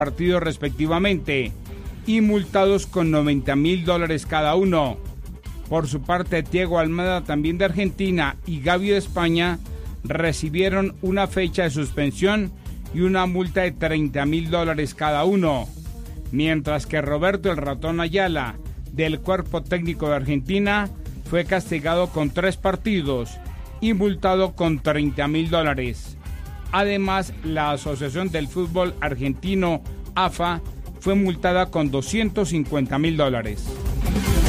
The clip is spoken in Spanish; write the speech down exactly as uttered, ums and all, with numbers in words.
partidos respectivamente y multados con noventa mil dólares cada uno. Por su parte, Thiago Almada, también de Argentina, y Gavi de España recibieron una fecha de suspensión y una multa de treinta mil dólares cada uno, mientras que Roberto el Ratón Ayala, del cuerpo técnico de Argentina, fue castigado con tres partidos y multado con treinta mil dólares. Además, la Asociación del Fútbol Argentino, A F A, fue multada con doscientos cincuenta mil dólares.